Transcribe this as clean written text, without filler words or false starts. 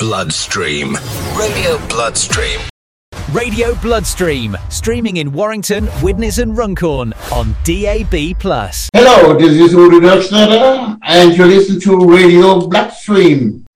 Bloodstream. Radio Bloodstream. Radio Bloodstream, streaming in Warrington, Widnes and Runcorn on DAB+. Hello, this is Uri Rochnada, and you listen to Radio Bloodstream.